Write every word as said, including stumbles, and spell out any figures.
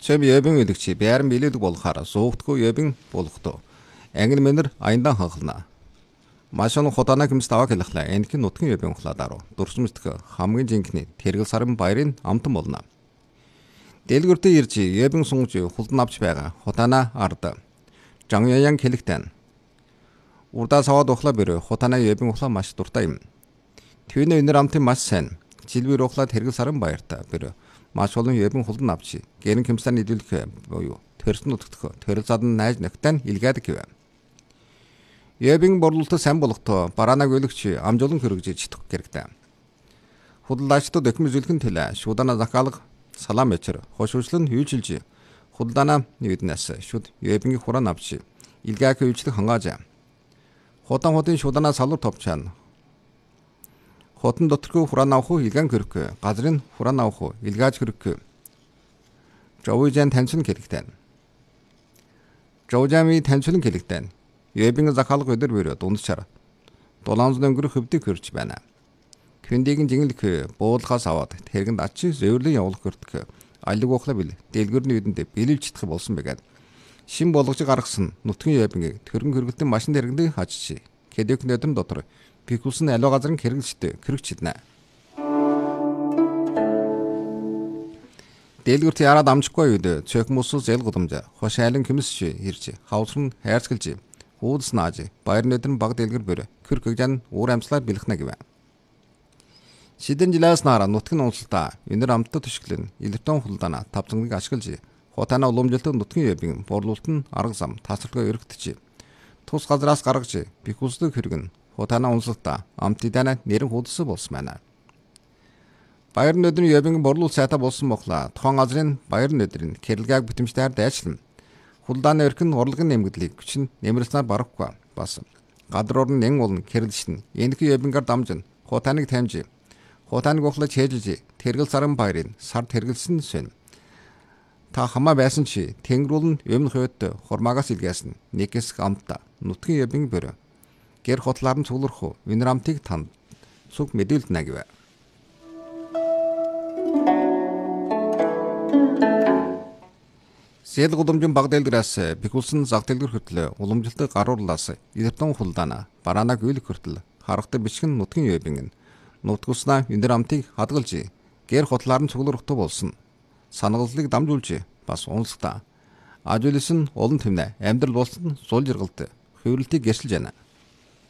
Цэм ебин үлэгчи бяарн билээд болохаар суугтгүй ебин болохдоо. Англи мэнэр аяндан ханхална. Машин хотана гэмс таваа хэлхлээ. Энэхин нутгийн ебин ухлаадаруу. Дурсамжтг хамгийн жинхний тэргэл сарын баярын амтан болно. Дэлгүртээ ирж ебин сунгж хулдан авч байгаа. Хотана ард. Жангяян хэлэгтэн. Урдаа саваад ухлаа бэрэ. Хотана ебин ухлаа маш дуртай юм. Төвний өнөр амтын маш сайн. Жилбэр ухлаа тэргэл сарын баяртай бэрэ. Маш олон ебин хулдан авчи. Гэрэн кэмстан нийлүүлэх буюу төрсөн утгах төрөл задан найз нөхдөд илгээдэг гэв. Ебин борлуулалт сайн болохдоо бараанаг өлөгч амжуулан хөргөж читэх хэрэгтэй. Худалдаачдад документ зөвлөхөн төлөө шуудана захаалга салам вечер хошуучлан хүйжилж худалдаана нэгднээс шууд ебингийн хураан авчи. Илгээх хүйжлэх хангааж. Хотан хотын шуудана салуур товчаана. Хотон доторгүй хураан авах уу илгэн хөрөх газрын хураан авах уу илгааж хөрөх. Жовжан таньсан хэрэгтэй. Жовжами таньсан хэрэгтэй. Ебин захаалга өдөр бөрөө дундчаар долоонзон өнгөрөх хөвдөг хөрч байна. Күндийн жингэлэх буулгаас аваад тэргэнд ачи зөөвлөн явуулах хөртөх алиг ухлаа бил дэлгүүрний үдэнд биелүүлж чадах болсон байгаад шин болгож гаргасан нутгийн ебингийг төргөн хөргөлтийн машин тэргэндээ хачиж кэдэг нөтөн дотор пикулсын аливаа газрын хэрэгжилтэй хэрэгчиднэ. Дэлгүрт яраад амжихгүй үед цөөхмөс зэл гудамж хошайлан кэмсч ирж хавсрын хайрцгалж уудс нааж баяр нөтөн баг дэлгэр бөр кэркэгжан уур амьслаар бэлхнэ гэв. Шидэн жилээс нара нутгийн унсалтаа өнөр амттай төшгөлн электron хулдаана тавцангийг ашиглаж хотана уламжилт нутгийн ебин борлуулалт нь арга зам тасралгаа өргөтж тус газраас гаргаж пикулсыг хэрэгэн хотана унсалтаа амтидана нэрэн худалсан болсон байна. Баяр нөдрийн ебин борлуулалт сайта болсон мохла тохон газрын баяр нөдрийн кэрэлгаг битэмжээр дайчлан хулдааны өрхөн урлагын нэмэгдлийг хүчин нэмэрлснээр барахгүй бас гадар орн нэн улн кэрэлшин энэхий ебингээр дамжин хотаныг тамжи хотаныг ухлаж хээжж тэргэл сарын баярын сар тэргэлсэн сэн та хамаа байсан чи тэнгэрүүл нь өмнөх үед хурмаагаас илгээсэн нэг хэсэг амтта нутгийн ебин бөрө гэр хотлаар нь цугларх өнөр амтыг танд цуг мэдээлэл нагив. Сэл гудамжин баг дэлгэрээс пикулсын зах дэлгэр хөтлөө уламжилтыг гаруурлаас электron хулдаана бараанаг үйл хөртөл харахтай бичгэн нутгийн ебин нутгуснаа өнөр амтыг хадгалж гэр хотлаар нь цуглархтай болсон. Санагаллыг дамжуулж бас унсгата. Ажуулсан олон төвнэ амьдрал болсон сул жиргалт хөврөлтийг гэршилж байна.